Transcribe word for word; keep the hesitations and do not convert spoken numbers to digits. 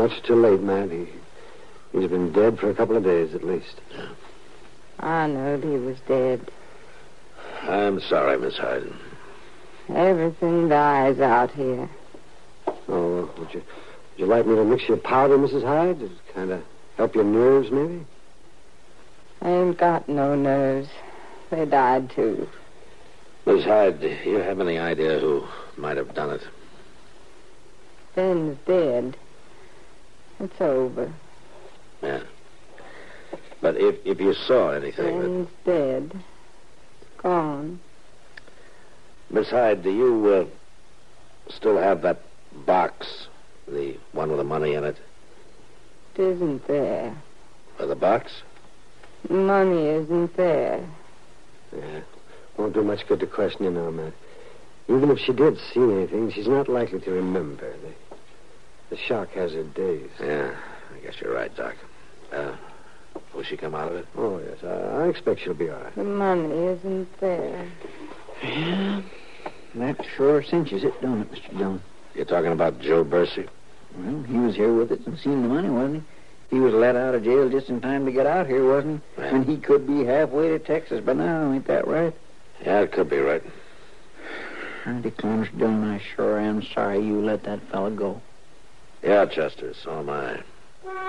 much too late, Matt. He, he's been dead for a couple of days at least. Yeah. I knowed he was dead. I'm sorry, Miss Hyde. Everything dies out here. Oh, well, would you, would you like me to mix your powder, Missus Hyde? To kind of help your nerves, maybe? I ain't got no nerves. They died, too. Miss Hyde, do you have any idea who might have done it? Ben's dead. It's over. Yeah. But if if you saw anything... Ben's that... dead. Gone. Miss Hyde, do you uh, still have that box? The one with the money in it? It isn't there. Or the box? Money isn't there. Yeah. Won't do much good to question you now, Matt. Even if she did see anything, she's not likely to remember. The, the shock has her days. Yeah, I guess you're right, Doc. Uh, will she come out of it? Oh, yes. I, I expect she'll be all right. The money isn't there. Yeah, that sure cinches it, don't it, Mister Dillon? You're talking about Joe Bercy? Well, he was here with it and seen the money, wasn't he? He was let out of jail just in time to get out here, wasn't he? Yeah. When he could be halfway to Texas by now, ain't that right? Yeah, it could be right. I declare, Mister Dillon, I sure am sorry you let that fella go. Yeah, Chester, so am I.